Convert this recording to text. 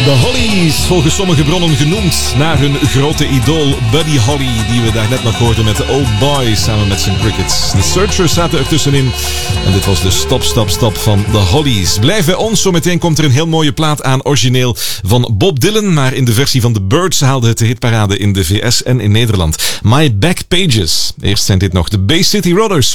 De Hollies, volgens sommige bronnen genoemd naar hun grote idool Buddy Holly, die we daar net nog hoorden met de Old Boy samen met zijn Crickets. De Searchers zaten er tussenin en dit was de Stop Stop Stop van de Hollies. Blijf bij ons, zometeen komt er een heel mooie plaat aan, origineel van Bob Dylan, maar in de versie van The Byrds haalde het de hitparade in de VS en in Nederland. My Back Pages. Eerst zijn dit nog de Bay City Rollers.